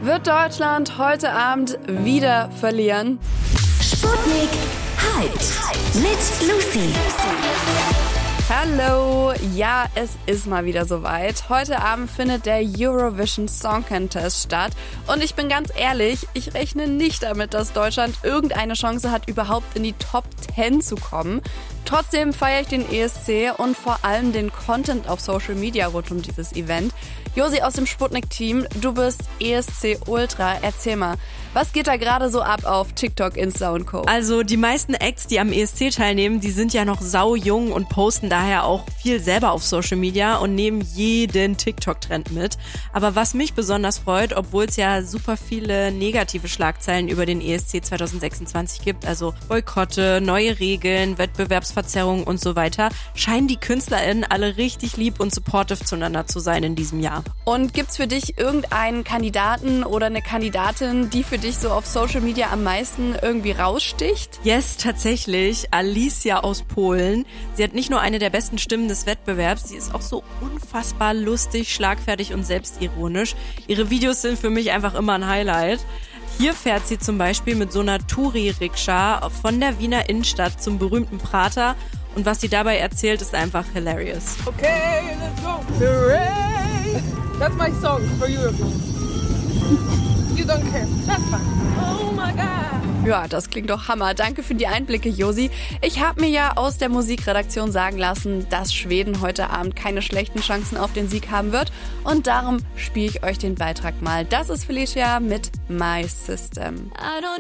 Wird Deutschland heute Abend wieder verlieren? Sputnik Hyped mit Lucy. Hallo, ja, es ist mal wieder soweit. Heute Abend findet der Eurovision Song Contest statt. Und ich bin ganz ehrlich, ich rechne nicht damit, dass Deutschland irgendeine Chance hat, überhaupt in die Top 10 zu kommen. Trotzdem feiere ich den ESC und vor allem den Content auf Social Media rund um dieses Event. Josi aus dem Sputnik-Team, du bist ESC-Ultra. Erzähl mal, was geht da gerade so ab auf TikTok, Insta und Co.? Also die meisten Acts, die am ESC teilnehmen, die sind ja noch saujung und posten daher auch viel selber auf Social Media und nehmen jeden TikTok-Trend mit. Aber was mich besonders freut, obwohl es ja super viele negative Schlagzeilen über den ESC 2026 gibt, also Boykotte, neue Regeln, Wettbewerbsverzerrungen und so weiter, scheinen die KünstlerInnen alle richtig lieb und supportive zueinander zu sein in diesem Jahr. Und gibt's für dich irgendeinen Kandidaten oder eine Kandidatin, die für dich so auf Social Media am meisten irgendwie raussticht? Yes, tatsächlich. Alicia aus Polen. Sie hat nicht nur eine der besten Stimmen des Wettbewerbs, sie ist auch so unfassbar lustig, schlagfertig und selbstironisch. Ihre Videos sind für mich einfach immer ein Highlight. Hier fährt sie zum Beispiel mit so einer Touri-Rikscha von der Wiener Innenstadt zum berühmten Prater. Und was sie dabei erzählt, ist einfach hilarious. Okay, let's go. Hooray! That's my song for you. You don't care. That's fine. Oh my God. Ja, das klingt doch Hammer. Danke für die Einblicke, Josi. Ich habe mir ja aus der Musikredaktion sagen lassen, dass Schweden heute Abend keine schlechten Chancen auf den Sieg haben wird. Und darum spiele ich euch den Beitrag mal. Das ist Felicia mit My System.